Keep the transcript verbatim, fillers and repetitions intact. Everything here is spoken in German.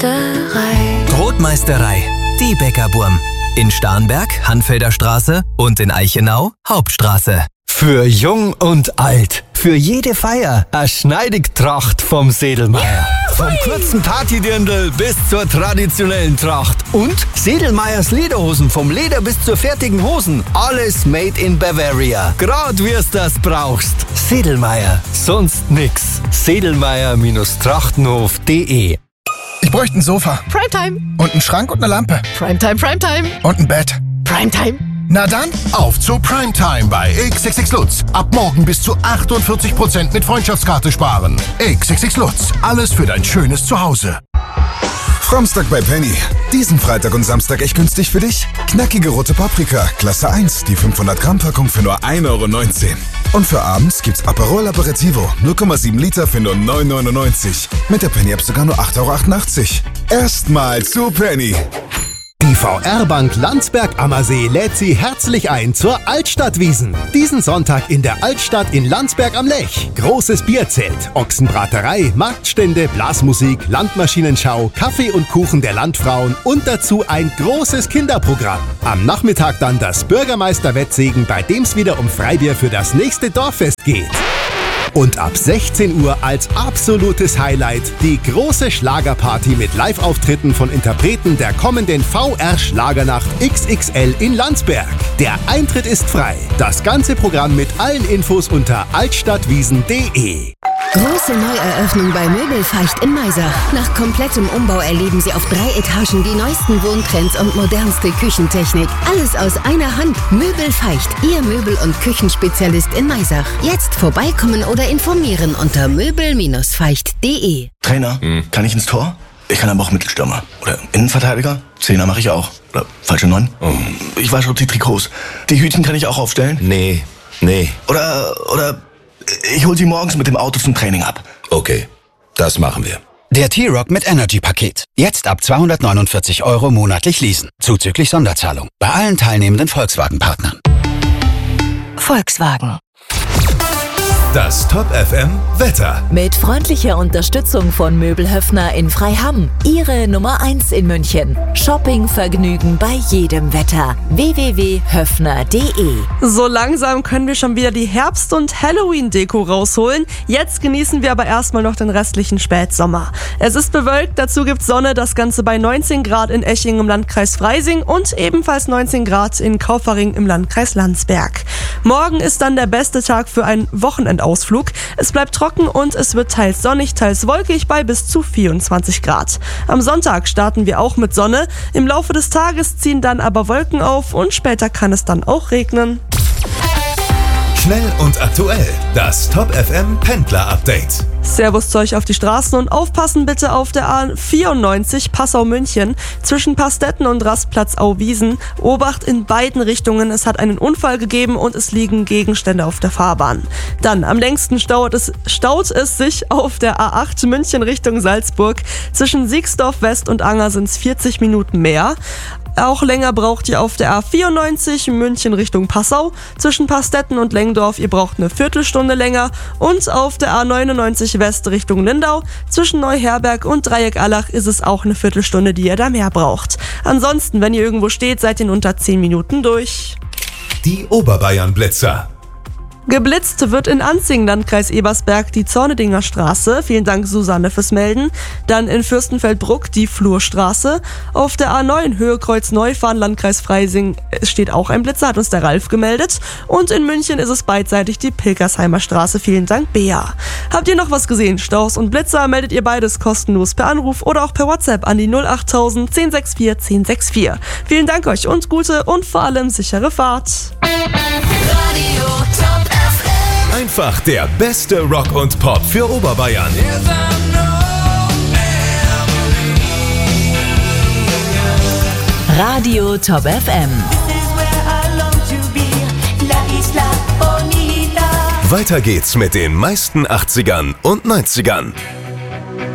Brotmeisterei. Brotmeisterei, die Bäckerburm. In Starnberg, Hanfelder Straße und in Eichenau, Hauptstraße. Für jung und alt, für jede Feier, eine Schneidigtracht vom Sedlmeier. Vom kurzen Partydirndl bis zur traditionellen Tracht. Und Sedlmeiers Lederhosen, vom Leder bis zur fertigen Hosen. Alles made in Bavaria. Grad wie's das brauchst. Sedlmeier, sonst nix. Sedlmeier-Trachtenhof punkt de. Ich bräuchte ein Sofa. Primetime. Und einen Schrank und eine Lampe. Primetime, Primetime. Und ein Bett. Primetime. Na dann, auf zu Primetime bei X X X Lutz. Ab morgen bis zu achtundvierzig Prozent mit Freundschaftskarte sparen. X X X Lutz, alles für dein schönes Zuhause. Frommstag bei Penny. Diesen Freitag und Samstag echt günstig für dich? Knackige rote Paprika, Klasse eins, die fünfhundert Gramm Packung für nur ein Euro neunzehn. Und für abends gibt's Aperol Aperitivo, null Komma sieben Liter für nur neun Euro neunundneunzig. Mit der Penny-App sogar nur acht Euro achtundachtzig. Erstmal zu Penny. Die V R-Bank Landsberg-Ammersee lädt Sie herzlich ein zur Altstadtwiesn. Diesen Sonntag in der Altstadt in Landsberg am Lech. Großes Bierzelt, Ochsenbraterei, Marktstände, Blasmusik, Landmaschinenschau, Kaffee und Kuchen der Landfrauen und dazu ein großes Kinderprogramm. Am Nachmittag dann das Bürgermeister-Wettsegen, bei dem's wieder um Freibier für das nächste Dorffest geht. Und ab sechzehn Uhr als absolutes Highlight die große Schlagerparty mit Live-Auftritten von Interpreten der kommenden V R-Schlagernacht X X L in Landsberg. Der Eintritt ist frei. Das ganze Programm mit allen Infos unter altstadtwiesn punkt de. Große Neueröffnung bei Möbelfeicht in Maisach. Nach komplettem Umbau erleben Sie auf drei Etagen die neuesten Wohntrends und modernste Küchentechnik. Alles aus einer Hand. Möbelfeicht, Ihr Möbel- und Küchenspezialist in Maisach. Jetzt vorbeikommen oder informieren unter möbel feicht punkt de. Trainer, hm. kann ich ins Tor? Ich kann aber auch Mittelstürmer. Oder Innenverteidiger? Zehner mache ich auch. Oder falsche Neun? Oh. Ich wasche auch die Trikots. Die Hütchen kann ich auch aufstellen? Nee, nee. Oder, oder... Ich hol sie morgens mit dem Auto zum Training ab. Okay, das machen wir. Der T-Rock mit Energy-Paket. Jetzt ab zweihundertneunundvierzig Euro monatlich leasen. Zuzüglich Sonderzahlung. Bei allen teilnehmenden Volkswagen-Partnern. Volkswagen. Das Top F M Wetter. Mit freundlicher Unterstützung von Möbelhöfner in Freiham. Ihre Nummer eins in München. Shoppingvergnügen bei jedem Wetter. w w w punkt höfner punkt de. So langsam können wir schon wieder die Herbst- und Halloween-Deko rausholen. Jetzt genießen wir aber erstmal noch den restlichen Spätsommer. Es ist bewölkt, dazu gibt's Sonne, das Ganze bei neunzehn Grad in Eching im Landkreis Freising und ebenfalls neunzehn Grad in Kaufering im Landkreis Landsberg. Morgen ist dann der beste Tag für ein Wochenendausflug. Es bleibt trocken und es wird teils sonnig, teils wolkig bei bis zu vierundzwanzig Grad. Am Sonntag starten wir auch mit Sonne. Im Laufe des Tages ziehen dann aber Wolken auf und später kann es dann auch regnen. Schnell und aktuell. Das Top F M Pendler Update. Servus zu euch auf die Straßen und aufpassen bitte auf der A vierundneunzig Passau-München zwischen Pastetten und Rastplatz Auwiesen. Obacht in beiden Richtungen, es hat einen Unfall gegeben und es liegen Gegenstände auf der Fahrbahn. Dann am längsten staut es, staut es sich auf der A acht München Richtung Salzburg. Zwischen Siegsdorf West und Anger sind es vierzig Minuten mehr. Auch länger braucht ihr auf der A vierundneunzig München Richtung Passau. Zwischen Pastetten und Lengdorf, ihr braucht eine Viertelstunde länger. Und auf der A neunundneunzig West Richtung Lindau. Zwischen Neuherberg und Dreieck-Allach ist es auch eine Viertelstunde, die ihr da mehr braucht. Ansonsten, wenn ihr irgendwo steht, seid ihr in unter zehn Minuten durch. Die Oberbayern-Blitzer. Geblitzt wird in Anzing, Landkreis Ebersberg, die Zornedinger Straße. Vielen Dank, Susanne, fürs Melden. Dann in Fürstenfeldbruck die Flurstraße. Auf der A neun Höhe Kreuz Neufahren, Landkreis Freising, steht auch ein Blitzer, hat uns der Ralf gemeldet. Und in München ist es beidseitig die Pilgersheimer Straße. Vielen Dank, Bea. Habt ihr noch was gesehen? Staus und Blitzer meldet ihr beides kostenlos per Anruf oder auch per WhatsApp an die null acht null null eins null sechs vier eins null sechs vier. Vielen Dank euch und gute und vor allem sichere Fahrt. Radio Top F M. Einfach der beste Rock und Pop für Oberbayern. Radio Top F M. Weiter geht's mit den meisten achtzigern und neunzigern.